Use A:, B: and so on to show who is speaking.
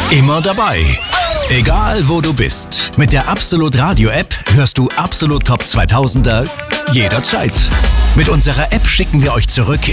A: Immer dabei. Egal wo du bist. Mit der Absolut Radio App hörst du Absolut Top 2000er jederzeit. Mit unserer App schicken wir euch zurück